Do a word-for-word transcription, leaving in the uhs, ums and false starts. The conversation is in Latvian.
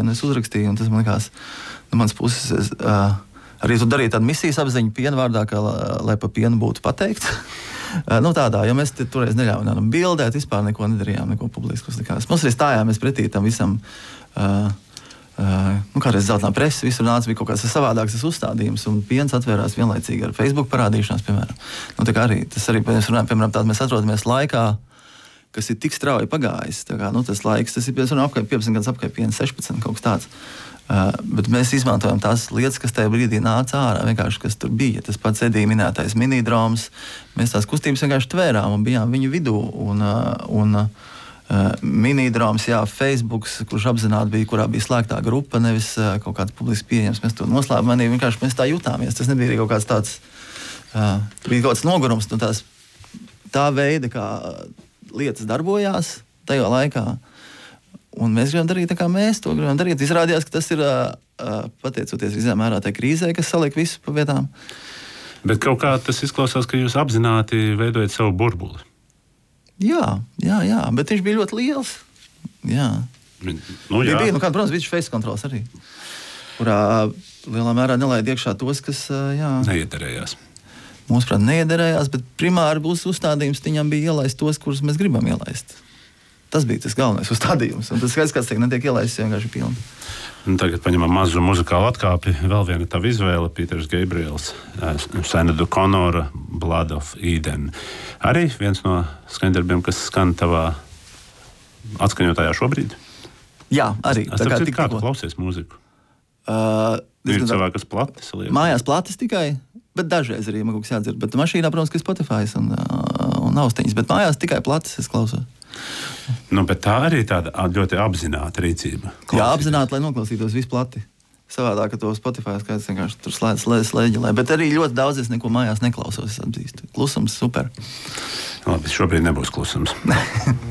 un es uzrakstīju, un tas man likās, no manas puses, es, uh, arī tu darīji tādu misijas apziņu piena vārdā, ka, lai pa pienu būtu pateikts. uh, nu tādā, jo mēs toreiz neļāvām bildēt, vispār neko nedarījām, neko publiskus. Mums arī stājāmies pretī tam visam, uh, Uh, nu, kādreiz zeltnā presa, visur nāca, bija kaut kāds savādāks uzstādījums, un piens atvērās vienlaicīgi ar Facebook parādīšanās, piemēram. Nu, tā kā arī, tas arī, mēs runājam, piemēram, tād mēs atrodamies laikā, kas ir tik strauji pagājis. Tā kā, nu, tas laiks, tas ir, piemēram, apkārt piecpadsmit gadus, apkārt sešpadsmit, kaut kas tāds. Uh, bet mēs izmantojam tās lietas, kas tajā brīdī nāca ārā, vienkārši, kas tur bija. Tas pats Edija minētais minidroms, mēs tās kustības vienkārši tvērām un bijām viņu vidū, un, uh, un uh, Uh, minidroms, jā, Facebooks, kurš apzināti bija, kurā bija slēgtā grupa, nevis uh, kaut kāds publiski pieejams. Mēs to noslēpām, manī vienkārši mēs tā jutāmies. Tas nebija kaut kāds tāds, uh, bija kaut kāds nogurums no tās, tā veida, kā lietas darbojās tajā laikā. Un mēs gribam darīt tā, kā mēs to gribam darīt. Izrādījās, ka tas ir uh, uh, pateicoties visam mērā tai krīzē, kas saliek visu pa vietām. Bet kaut kā tas izklausās, ka jūs apzināti veidojat savu burbuli. Jā, jā, jā, bet viņš bija ļoti liels. Jā. Nu, jā. Bija, bija, nu, kā, protams, bija face kontrols arī, kurā lielā mērā nelaid iekšā tos, kas, jā... Neiederējās. Mūsuprāt, neiederējās, bet primāri būs uzstādījums, viņam bija ielaist tos, kurus mēs gribam ielaist. Tas bija tas galvenais uzstādījums, un tas skaits, kāds tiek netiek ielaists, vienkārši pilni. Un tagad paņemam mazu muzikālu atkāpi. Vēl viena tava izvēle, Pīters Gabriels, Sinéad O'Connora, Blood of Eden. Arī viens no skaņdarbiem, kas skan tavā atskaņotājā šobrīd? Jā, arī. Es tā kā tik kā tu klausies mūziku? Uh, Ir cilvēkas platis? Mājās platis tikai, bet dažreiz arī man kaut kas jādzird. Bet mašīnā, protams, ka Spotify un, uh, un austiņas, bet mājās tikai platis es klausos. Nu, bet tā arī tāda ļoti apzināta rīcība. Klausīties. Jā, apzināti, lai noklausītos visu plati. Savādāk, ka to Spotify skaits vienkārši tur slēdz, slēdz, slēģelē. Bet arī ļoti daudz es neko mājās neklausos, es atzīstu. Klusums super. Labi, šobrīd nebūs klusums.